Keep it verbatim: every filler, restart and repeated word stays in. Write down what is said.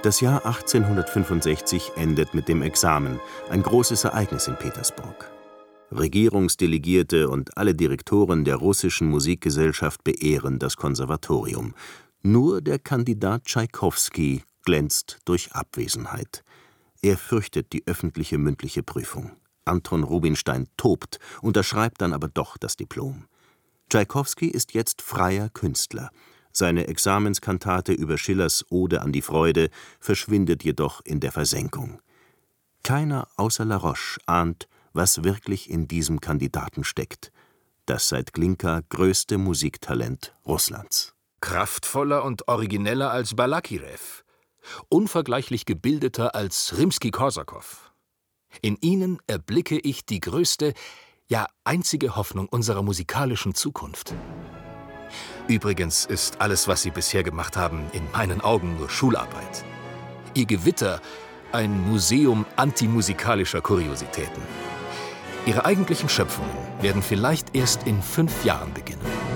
Das Jahr achtzehnhundertfünfundsechzig endet mit dem Examen, ein großes Ereignis in Petersburg. Regierungsdelegierte und alle Direktoren der russischen Musikgesellschaft beehren das Konservatorium. Nur der Kandidat Tschaikowski glänzt durch Abwesenheit. Er fürchtet die öffentliche mündliche Prüfung. Anton Rubinstein tobt, unterschreibt dann aber doch das Diplom. Tschaikowski ist jetzt freier Künstler. Seine Examenskantate über Schillers Ode an die Freude verschwindet jedoch in der Versenkung. Keiner außer Laroche ahnt, was wirklich in diesem Kandidaten steckt. Das seit Glinka größte Musiktalent Russlands. Kraftvoller und origineller als Balakirew. Unvergleichlich gebildeter als Rimski-Korsakow. In ihnen erblicke ich die größte, ja einzige Hoffnung unserer musikalischen Zukunft. Übrigens ist alles, was Sie bisher gemacht haben, in meinen Augen nur Schularbeit. Ihr Gewitter ein Museum antimusikalischer Kuriositäten. Ihre eigentlichen Schöpfungen werden vielleicht erst in fünf Jahren beginnen.